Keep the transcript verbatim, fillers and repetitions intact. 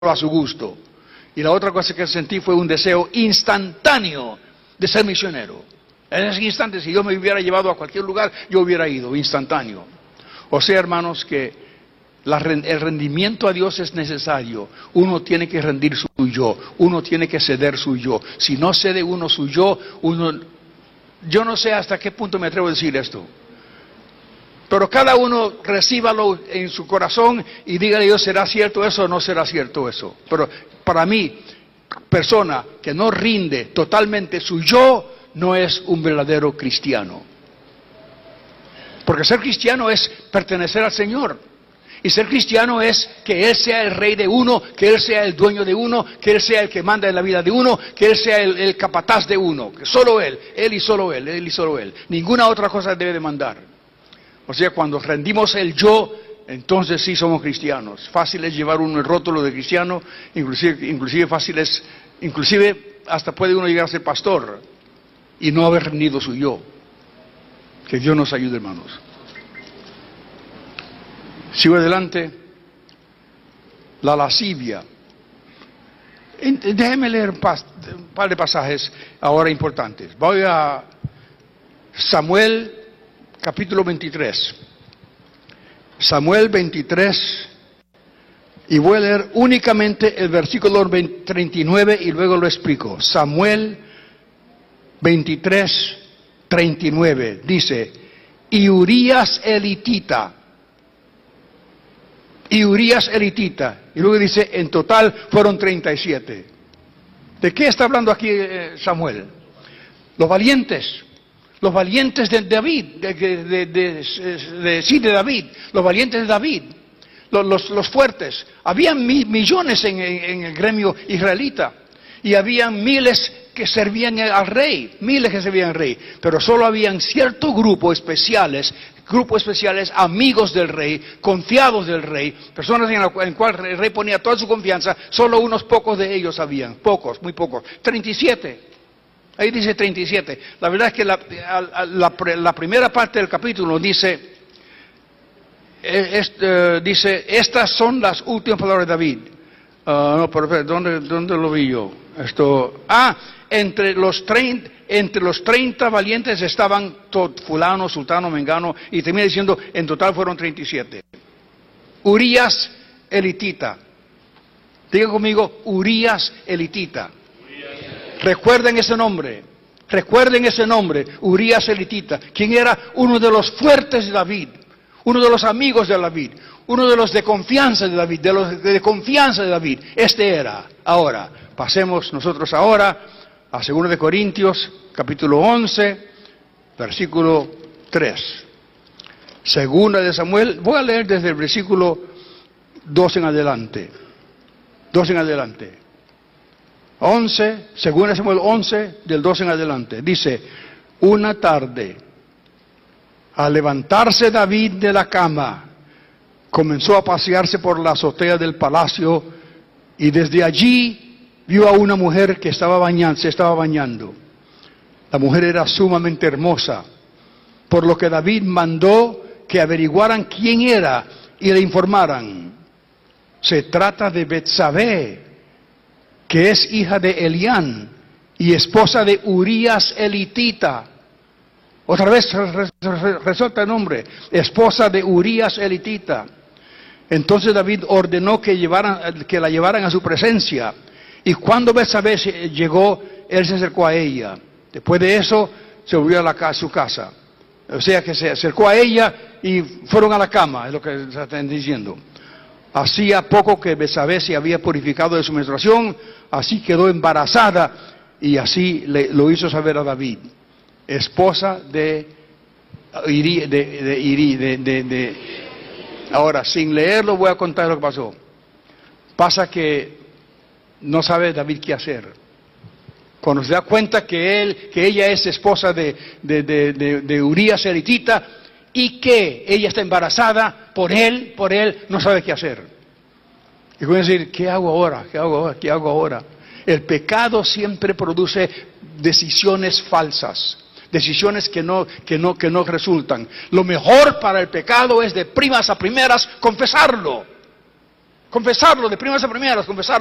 a su gusto. Y la otra cosa que sentí fue un deseo instantáneo de ser misionero. En ese instante, si Dios me hubiera llevado a cualquier lugar, yo hubiera ido, instantáneo. O sea, hermanos, que la, el rendimiento a Dios es necesario. Uno tiene que rendir su yo, uno tiene que ceder su yo. Si no cede uno su yo, uno... Yo no sé hasta qué punto me atrevo a decir esto. Pero cada uno recíbalo en su corazón y dígale Dios, ¿será cierto eso o no será cierto eso? Pero para mí, persona que no rinde totalmente su yo, no es un verdadero cristiano. Porque ser cristiano es pertenecer al Señor. Y ser cristiano es que Él sea el rey de uno, que Él sea el dueño de uno, que Él sea el que manda en la vida de uno, que Él sea el, el capataz de uno. Que solo Él, Él y solo Él, Él y solo Él. Ninguna otra cosa debe de mandar. O sea, cuando rendimos el yo, entonces sí somos cristianos. Fácil es llevar un rótulo de cristiano, inclusive, inclusive fácil es, inclusive hasta puede uno llegar a ser pastor y no haber rendido su yo. Que Dios nos ayude, hermanos. Sigo adelante. La lascivia. Déjeme leer un par de pasajes ahora importantes. Voy a Samuel capítulo veintitrés. Samuel veintitrés. Y voy a leer únicamente el versículo treinta y nueve y luego lo explico. Samuel veintitrés, treinta y nueve. Dice, y Urías elitita. Y Urías elitita. Y luego dice, en total fueron treinta y siete. ¿De qué está hablando aquí Samuel? Los valientes. Los valientes de David. De, de, de, de, de, sí, de David. Los valientes de David. Los, los, los fuertes. Habían mi, millones en, en, en el gremio israelita. Y habían miles que servían al rey. Miles que servían al rey. Pero solo habían cierto grupo especiales. Grupos especiales, amigos del rey, confiados del rey, personas en las en cuales el rey ponía toda su confianza, solo unos pocos de ellos sabían, pocos, muy pocos, treinta y siete, ahí dice treinta y siete, la verdad es que la, la, la, la primera parte del capítulo dice, es, uh, dice, estas son las últimas palabras de David, uh, no, pero ¿dónde, ¿dónde lo vi yo? Esto, ah, entre los treinta, entre los treinta valientes estaban fulano, sultano, mengano, y termina diciendo, en total fueron treinta y siete. Urías elitita. Diga conmigo, Urías elitita. Urías. Recuerden ese nombre, recuerden ese nombre, Urías elitita, quien era uno de los fuertes de David, uno de los amigos de David, uno de los de confianza de David, de los de confianza de David. Este era. Ahora, pasemos nosotros ahora a segundo de Corintios, capítulo once, versículo tres. Segunda de Samuel, voy a leer desde el versículo dos en adelante. dos en adelante. once, segunda de Samuel once, del dos en adelante. Dice, una tarde, al levantarse David de la cama, comenzó a pasearse por la azotea del palacio y desde allí vio a una mujer que estaba bañando, se estaba bañando. La mujer era sumamente hermosa, por lo que David mandó que averiguaran quién era y le informaran. Se trata de Betsabé, que es hija de Elián y esposa de Urías elitita. Otra vez resalta el nombre, esposa de Urías elitita. Entonces David ordenó que, llevaran, que la llevaran a su presencia. Y cuando Betsabé llegó, él se acercó a ella. Después de eso, se volvió a, la, a su casa. O sea que se acercó a ella y fueron a la cama, es lo que se están diciendo. Hacía poco que Betsabé se había purificado de su menstruación, así quedó embarazada y así le, lo hizo saber a David. Esposa de Iri, de, de, Iri, de, de, de. Ahora, sin leerlo voy a contar lo que pasó. Pasa que no sabe David qué hacer. Cuando se da cuenta que él, que ella es esposa de, de, de, de, de Urías elitita y que ella está embarazada por él, por él, no sabe qué hacer. Y voy a decir, ¿qué hago ahora? ¿Qué hago ahora? ¿Qué hago ahora? El pecado siempre produce decisiones falsas, decisiones que no, que no, que no resultan. Lo mejor para el pecado es de primas a primeras confesarlo. Confesarlo, de primeras a primeras, confesarlo.